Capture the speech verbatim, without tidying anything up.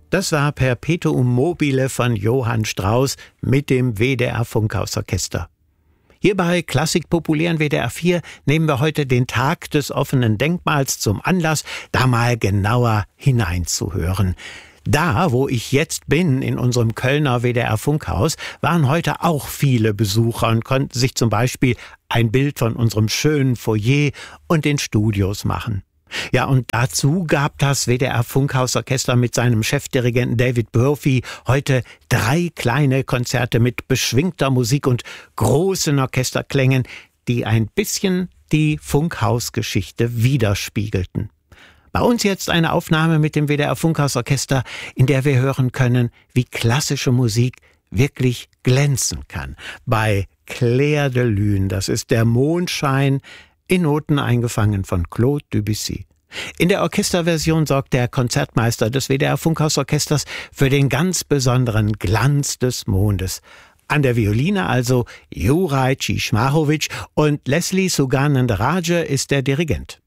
Das war Perpetuum mobile von Johann Strauss mit dem W D R-Funkhausorchester. Hier bei Klassik populären W D R vier nehmen wir heute den Tag des offenen Denkmals zum Anlass, da mal genauer hineinzuhören. Da, wo ich jetzt bin, in unserem Kölner W D R-Funkhaus, waren heute auch viele Besucher und konnten sich zum Beispiel ein Bild von unserem schönen Foyer und den Studios machen. Ja, und dazu gab das W D R-Funkhausorchester mit seinem Chefdirigenten David Brophy heute drei kleine Konzerte mit beschwingter Musik und großen Orchesterklängen, die ein bisschen die Funkhausgeschichte widerspiegelten. Bei uns jetzt eine Aufnahme mit dem W D R-Funkhausorchester, in der wir hören können, wie klassische Musik wirklich glänzen kann. Bei Clair de Lune, das ist der Mondschein, in Noten eingefangen von Claude Debussy. In der Orchesterversion sorgt der Konzertmeister des W D R-Funkhausorchesters für den ganz besonderen Glanz des Mondes. An der Violine also Juraj Csikszmarowicz und Leslie Suganandarajah ist der Dirigent.